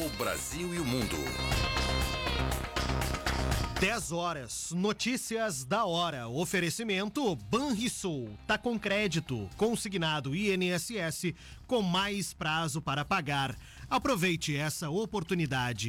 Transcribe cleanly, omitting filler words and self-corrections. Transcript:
o Brasil e o mundo. 10 horas, notícias da hora. Oferecimento Banrisul. Tá com crédito, consignado INSS com mais prazo para pagar. Aproveite essa oportunidade.